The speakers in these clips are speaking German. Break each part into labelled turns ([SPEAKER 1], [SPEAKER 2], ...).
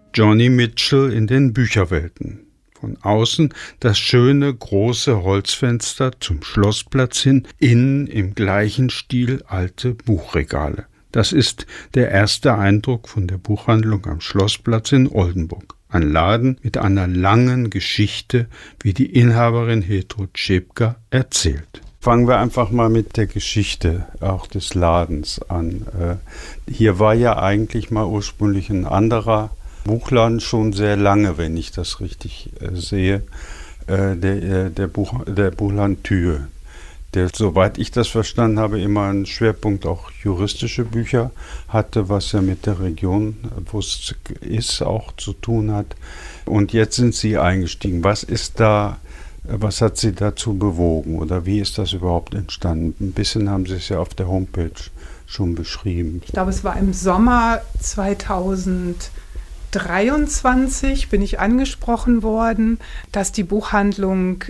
[SPEAKER 1] Joni Mitchell in den Bücherwelten. Von außen das schöne, große Holzfenster zum Schlossplatz hin, innen im gleichen Stil alte Buchregale. Das ist der erste Eindruck von der Buchhandlung am Schlossplatz in Oldenburg. Ein Laden mit einer langen Geschichte, wie die Inhaberin Hedrud Schepka erzählt. Fangen wir einfach mal mit der Geschichte auch des Ladens an. Hier war ja eigentlich mal ursprünglich ein anderer Buchladen schon sehr lange, wenn ich das richtig sehe, der Buchladen Thür, der, soweit ich das verstanden habe, immer einen Schwerpunkt auch juristische Bücher hatte, was ja mit der Region, wo es ist, auch zu tun hat. Und jetzt sind Sie eingestiegen. Was hat Sie dazu bewogen oder wie ist das überhaupt entstanden? Ein bisschen haben Sie es ja auf der Homepage schon beschrieben.
[SPEAKER 2] Ich glaube, es war im Sommer 2023 bin ich angesprochen worden, dass die Buchhandlung,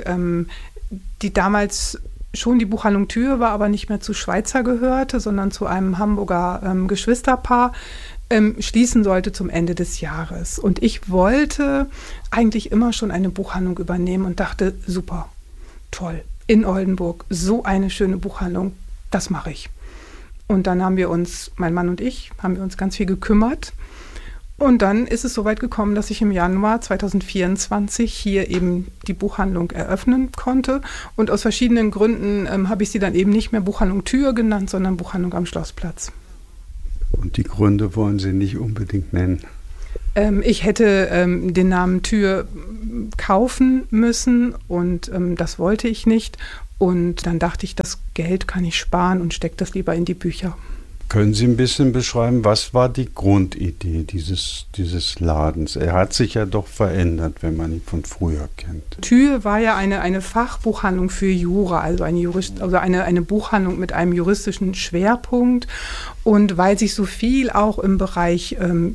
[SPEAKER 2] die damals schon die Buchhandlung Thür war, aber nicht mehr zu Schweizer gehörte, sondern zu einem Hamburger Geschwisterpaar, schließen sollte zum Ende des Jahres. Und ich wollte eigentlich immer schon eine Buchhandlung übernehmen und dachte, super, toll, in Oldenburg, so eine schöne Buchhandlung, das mache ich. Und dann haben wir uns, mein Mann und ich, ganz viel gekümmert. Und dann ist es soweit gekommen, dass ich im Januar 2024 hier eben die Buchhandlung eröffnen konnte. Und aus verschiedenen Gründen habe ich sie dann eben nicht mehr Buchhandlung Thür genannt, sondern Buchhandlung am Schlossplatz.
[SPEAKER 1] Und die Gründe wollen Sie nicht unbedingt nennen?
[SPEAKER 2] Ich hätte den Namen Thür kaufen müssen und das wollte ich nicht. Und dann dachte ich, das Geld kann ich sparen und stecke das lieber in die Bücher.
[SPEAKER 1] Können Sie ein bisschen beschreiben, was war die Grundidee dieses Ladens? Er hat sich ja doch verändert, wenn man ihn von früher kennt.
[SPEAKER 2] Thür war ja eine Fachbuchhandlung für Jura, also eine Buchhandlung mit einem juristischen Schwerpunkt. Und weil sich so viel auch im Bereich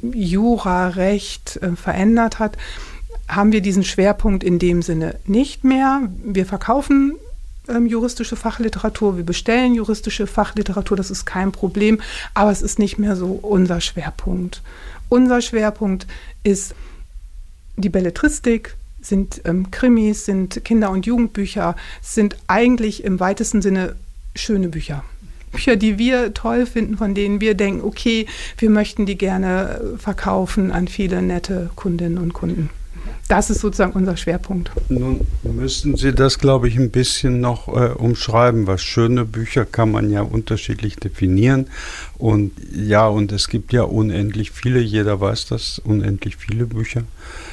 [SPEAKER 2] Jura-Recht verändert hat, haben wir diesen Schwerpunkt in dem Sinne nicht mehr. Wir verkaufen juristische Fachliteratur, wir bestellen juristische Fachliteratur, das ist kein Problem, aber es ist nicht mehr so unser Schwerpunkt. Unser Schwerpunkt ist die Belletristik, sind Krimis, sind Kinder- und Jugendbücher, sind eigentlich im weitesten Sinne schöne Bücher. Bücher, die wir toll finden, von denen wir denken, okay, wir möchten die gerne verkaufen an viele nette Kundinnen und Kunden. Das ist sozusagen unser Schwerpunkt.
[SPEAKER 1] Nun müssten Sie das, glaube ich, ein bisschen noch umschreiben, weil schöne Bücher kann man ja unterschiedlich definieren. Und ja, und es gibt ja unendlich viele, jeder weiß das, unendlich viele Bücher.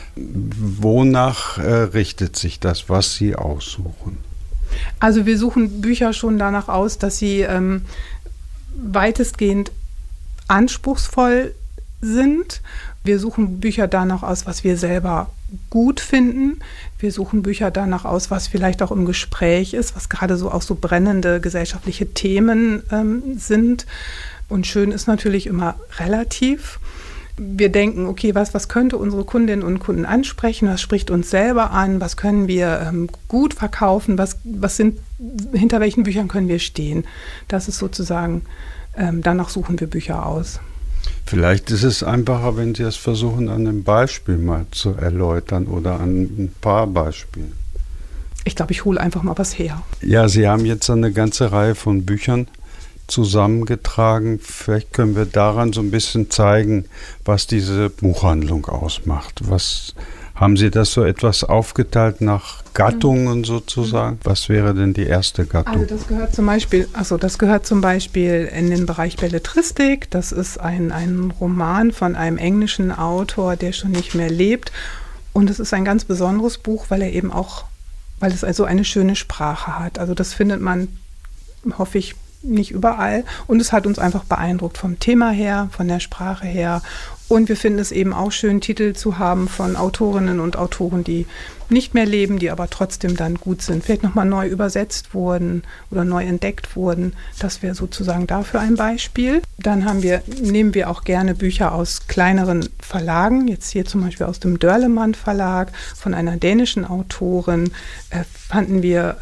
[SPEAKER 1] Wonach richtet sich das, was Sie aussuchen?
[SPEAKER 2] Also wir suchen Bücher schon danach aus, dass sie weitestgehend anspruchsvoll sind. Wir suchen Bücher danach aus, was wir selber gut finden. Wir suchen Bücher danach aus, was vielleicht auch im Gespräch ist, was gerade so auch so brennende gesellschaftliche Themen sind. Und schön ist natürlich immer relativ. Wir denken, okay, was könnte unsere Kundinnen und Kunden ansprechen? Was spricht uns selber an? Was können wir gut verkaufen? Hinter welchen Büchern können wir stehen? Das ist sozusagen, danach suchen wir Bücher aus.
[SPEAKER 1] Vielleicht ist es einfacher, wenn Sie es versuchen, an einem Beispiel mal zu erläutern oder an ein paar Beispielen.
[SPEAKER 2] Ich glaube, ich hole einfach mal was her.
[SPEAKER 1] Ja, Sie haben jetzt eine ganze Reihe von Büchern zusammengetragen. Vielleicht können wir daran so ein bisschen zeigen, was diese Buchhandlung ausmacht. Haben Sie das so etwas aufgeteilt nach Gattungen sozusagen? Was wäre denn die erste Gattung?
[SPEAKER 2] Also das gehört zum Beispiel in den Bereich Belletristik. Das ist ein Roman von einem englischen Autor, der schon nicht mehr lebt. Und es ist ein ganz besonderes Buch, weil es also eine schöne Sprache hat. Also das findet man, hoffe ich, nicht überall. Und es hat uns einfach beeindruckt vom Thema her, von der Sprache her. Und wir finden es eben auch schön, Titel zu haben von Autorinnen und Autoren, die nicht mehr leben, die aber trotzdem dann gut sind, vielleicht nochmal neu übersetzt wurden oder neu entdeckt wurden. Das wäre sozusagen dafür ein Beispiel. Dann nehmen wir auch gerne Bücher aus kleineren Verlagen, jetzt hier zum Beispiel aus dem Dörlemann Verlag, von einer dänischen Autorin, fanden wir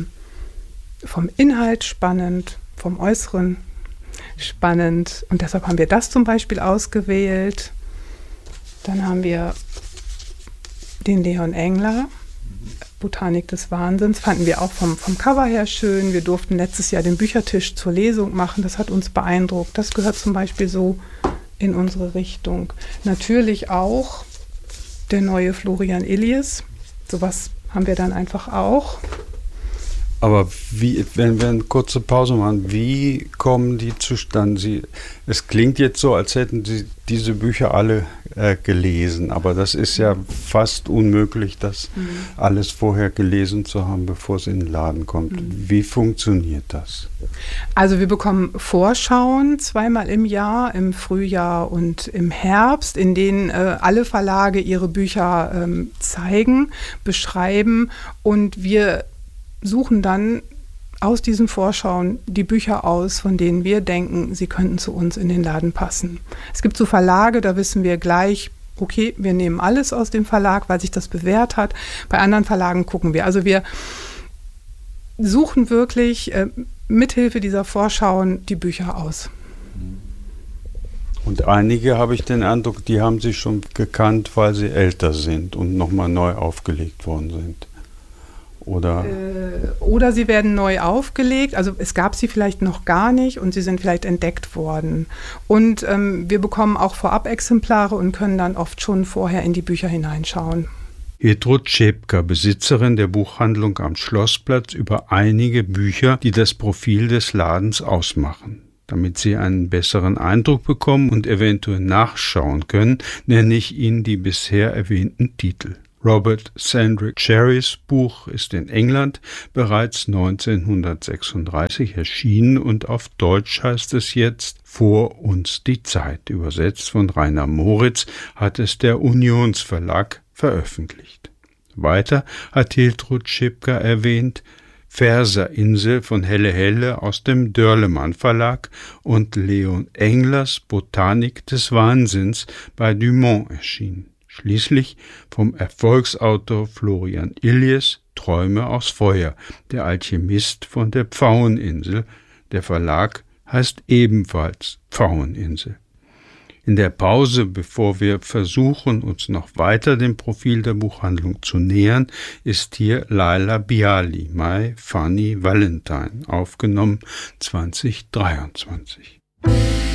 [SPEAKER 2] vom Inhalt spannend, vom Äußeren spannend und deshalb haben wir das zum Beispiel ausgewählt. Dann haben wir den Leon Engler, Botanik des Wahnsinns, fanden wir auch vom Cover her schön. Wir durften letztes Jahr den Büchertisch zur Lesung machen, das hat uns beeindruckt. Das gehört zum Beispiel so in unsere Richtung. Natürlich auch der neue Florian Illies, sowas haben wir dann einfach auch.
[SPEAKER 1] Aber wenn wir eine kurze Pause machen, wie kommen die zustande? Es klingt jetzt so, als hätten Sie diese Bücher alle gelesen, aber das ist ja fast unmöglich, das alles vorher gelesen zu haben, bevor es in den Laden kommt. Wie funktioniert das?
[SPEAKER 2] Also wir bekommen Vorschauen 2-mal im Jahr, im Frühjahr und im Herbst, in denen alle Verlage ihre Bücher zeigen, beschreiben und wir suchen dann aus diesen Vorschauen die Bücher aus, von denen wir denken, sie könnten zu uns in den Laden passen. Es gibt so Verlage, da wissen wir gleich, okay, wir nehmen alles aus dem Verlag, weil sich das bewährt hat. Bei anderen Verlagen gucken wir. Also wir suchen wirklich mithilfe dieser Vorschauen die Bücher aus.
[SPEAKER 1] Und einige, habe ich den Eindruck, die haben sie schon gekannt, weil sie älter sind und nochmal neu aufgelegt worden sind.
[SPEAKER 2] Oder sie werden neu aufgelegt, also es gab sie vielleicht noch gar nicht und sie sind vielleicht entdeckt worden. Und wir bekommen auch Vorab-Exemplare und können dann oft schon vorher in die Bücher hineinschauen.
[SPEAKER 1] Gertrud Schepka, Besitzerin der Buchhandlung am Schlossplatz, über einige Bücher, die das Profil des Ladens ausmachen. Damit Sie einen besseren Eindruck bekommen und eventuell nachschauen können, nenne ich Ihnen die bisher erwähnten Titel. Robert Sandrick Cherrys Buch ist in England bereits 1936 erschienen und auf Deutsch heißt es jetzt Vor uns die Zeit. Übersetzt von Rainer Moritz hat es der Unionsverlag veröffentlicht. Weiter hat Gertrud Schepka erwähnt Verserinsel von Helle Helle aus dem Dörlemann Verlag und Leon Englers Botanik des Wahnsinns bei Dumont erschienen. Schließlich vom Erfolgsautor Florian Illies Träume aus Feuer, der Alchemist von der Pfaueninsel. Der Verlag heißt ebenfalls Pfaueninsel. In der Pause, bevor wir versuchen, uns noch weiter dem Profil der Buchhandlung zu nähern, ist hier Laila Bialy, My Funny Valentine, aufgenommen 2023.